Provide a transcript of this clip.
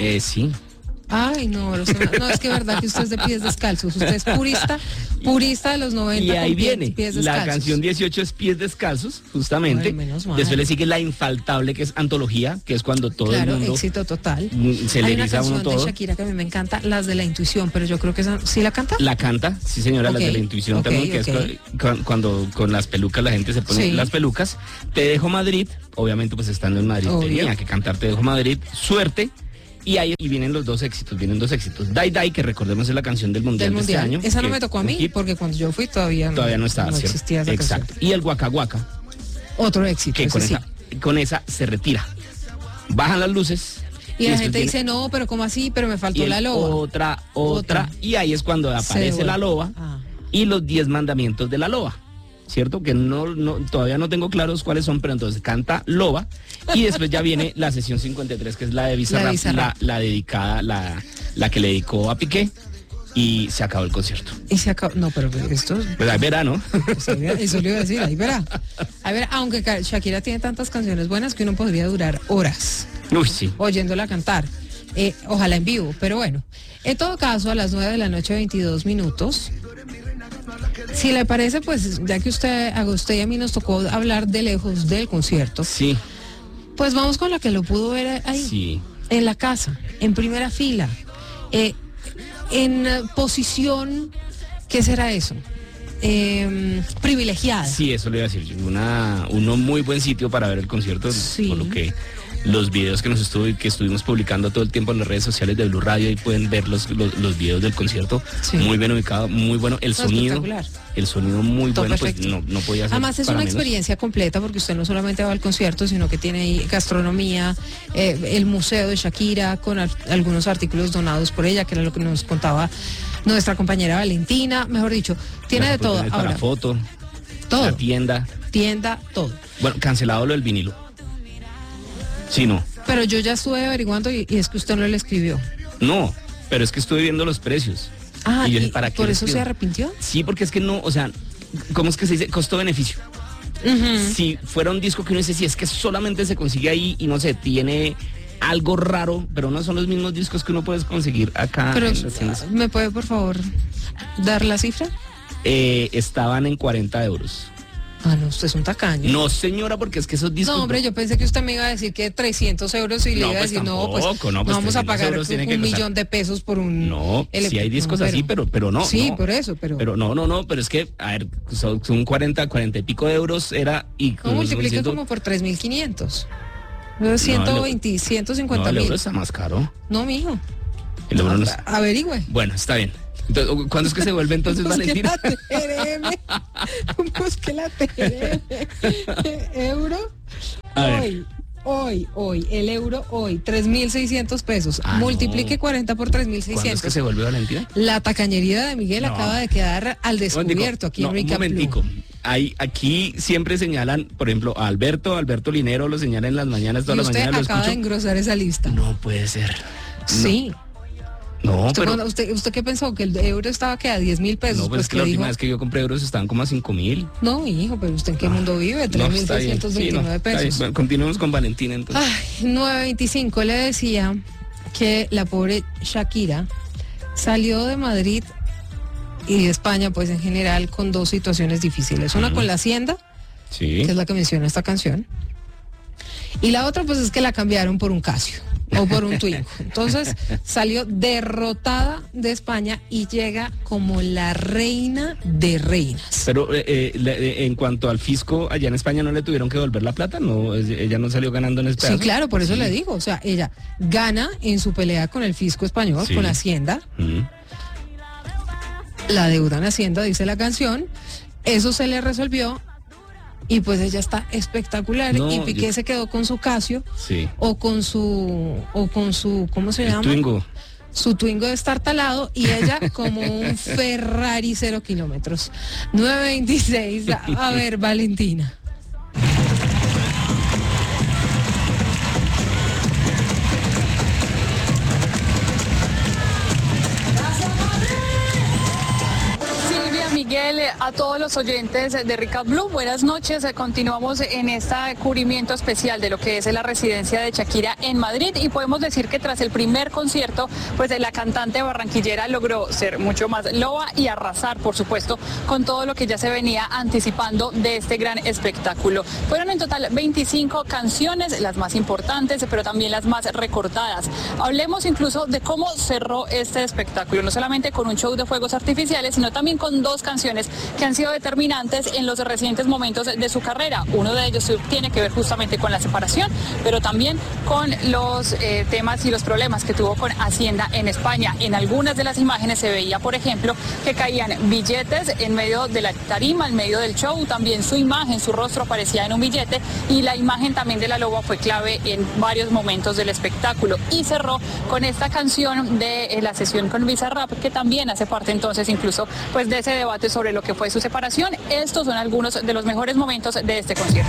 Sí. Ay, no, no, es que verdad que usted es de pies descalzos. Usted es purista de los 90. Y ahí con viene, pies la descalzos. canción 18 es Pies Descalzos, justamente. Ay, menos mal. Después le sigue la infaltable, que es Antología, que es cuando todo el mundo éxito total. se le Hay una eriza a uno canción todo. de Shakira que a mí me encanta, las de la intuición, pero yo creo que esa, ¿sí la canta? La canta, sí señora, las de la intuición también, que es cuando con las pelucas la gente se pone las pelucas. Te dejo Madrid, obviamente pues estando en Madrid tenía que cantar Te dejo Madrid, Suerte. Y ahí vienen los dos éxitos, Die Die, que recordemos es la canción del Mundial de este año. Esa no me tocó a mí, porque cuando yo fui todavía no estaba, no existía esa Exacto. canción. Y el Waka Waka. Otro éxito, Que con esa se retira. Bajan las luces. Y la gente dice, no, pero ¿cómo así? Pero me faltó la loba. Otra. Y ahí es cuando aparece la loba y los 10 mandamientos de la loba. ¿Cierto? Que todavía no tengo claros cuáles son, pero entonces canta Loba y después ya viene la sesión 53, que es la de Bizarrap, la dedicada, la que le dedicó a Piqué, y se acabó el concierto. Y se acabó, no, pero esto... Pues ahí verá, ¿no? Eso le iba a decir, ahí verá. A ver, aunque Shakira tiene tantas canciones buenas que uno podría durar horas. Uy, sí. Oyéndola cantar. Ojalá en vivo, pero bueno. En todo caso, a las 9 de la noche, 22 minutos... Si le parece, pues ya que a usted y a mí nos tocó hablar de lejos del concierto, sí, pues vamos con la que lo pudo ver ahí, sí, en la casa, en primera fila, en posición, ¿qué será eso? Privilegiada. Sí, eso le iba a decir, un muy buen sitio para ver el concierto, sí. Por lo que los videos que estuvimos publicando todo el tiempo en las redes sociales de Blue Radio, y pueden ver los videos del concierto, muy bien ubicado, muy bueno, el sonido muy bueno, pues no podía ser. Además es una experiencia completa, porque usted no solamente va al concierto, sino que tiene ahí gastronomía, el museo de Shakira con algunos artículos donados por ella, que era lo que nos contaba nuestra compañera Valentina, mejor dicho, tiene de todo. Ahora, foto, todo. La tienda, todo. Bueno, cancelado lo del vinilo. Sí, no. Pero yo ya estuve averiguando y es que usted no le escribió. No, pero es que estuve viendo los precios. Y yo, ¿para qué por eso se arrepintió? Sí, porque es que no, o sea, ¿cómo es que se dice? Costo-beneficio. Si fuera un disco que uno dice, si es que solamente se consigue ahí y no sé, tiene algo raro, pero no son los mismos discos que uno puede conseguir acá. Pero, ¿me puede por favor dar la cifra? Estaban en 40 euros. Ah, no, usted es un tacaño. No, señora, porque es que esos discos... No, hombre, yo pensé que usted me iba a decir que 300 euros y le iba a decir, tampoco, no, vamos a pagar un millón de pesos por un... No, sí hay discos así, pero no. Sí, no. por eso, pero... Pero no, pero es que, a ver, son 40 y pico de euros era... y no, multiplica como por 3.500. 150.000. El euro está más caro. No, mijo. El euro no averigüe. Bueno, está bien. Entonces, ¿cuándo es que se vuelve entonces Valentina? Busque la TRM. Euro. Hoy, el euro hoy, 3.600 pesos. Multiplique 40 por 3.600. ¿Cuándo es que se vuelve Valentina? La tacañería de Miguel acaba de quedar al descubierto aquí en Rica. Un momentico. Aquí siempre señalan, por ejemplo, a Alberto Linero lo señala en las mañanas, todas las mañanas lo escucho. Usted acaba de engrosar esa lista. No puede ser. Sí. No, pero... ¿Usted qué pensó? ¿Que el euro estaba que a 10.000 pesos? No, pues que la última vez que yo compré euros estaban como a 5.000. No, hijo, pero ¿usted en qué mundo vive? 3.629 pesos. Bueno, continuemos con Valentina entonces. 9.25, le decía que la pobre Shakira salió de Madrid y de España, pues en general, con dos situaciones difíciles. Una con la Hacienda, que es la que menciona esta canción. Y la otra, pues es que la cambiaron por un Casio o por un Twingo. Entonces salió derrotada de España y llega como la reina de reinas. Pero en cuanto al fisco, allá en España no le tuvieron que devolver la plata, no, ella no salió ganando en este. Sí, claro, por eso le digo, o sea, ella gana en su pelea con el fisco español, con Hacienda. La deuda en Hacienda, dice la canción, eso se le resolvió. Y pues ella está espectacular. Y Piqué se quedó con su Casio. Sí. O con su, ¿cómo se llama? Twingo. Su Twingo destartalado. Y ella como un Ferrari 0 kilómetros. 9.26. A ver, Valentina. Miguel, a todos los oyentes de Recap Blue. Buenas noches. Continuamos en este cubrimiento especial de lo que es la residencia de Shakira en Madrid y podemos decir que tras el primer concierto, pues la cantante barranquillera logró ser mucho más loba y arrasar, por supuesto, con todo lo que ya se venía anticipando de este gran espectáculo. Fueron en total 25 canciones, las más importantes, pero también las más recordadas. Hablemos incluso de cómo cerró este espectáculo, no solamente con un show de fuegos artificiales, sino también con dos canciones que han sido determinantes en los recientes momentos de su carrera. Uno de ellos tiene que ver justamente con la separación, pero también con los temas y los problemas que tuvo con Hacienda en España. En algunas de las imágenes se veía, por ejemplo, que caían billetes en medio de la tarima, en medio del show. También su imagen, su rostro aparecía en un billete y la imagen también de la loba fue clave en varios momentos del espectáculo. Y cerró con esta canción de la sesión con Bizarrap, que también hace parte entonces incluso pues de ese debate sobre lo que fue su separación. Estos son algunos de los mejores momentos de este concierto.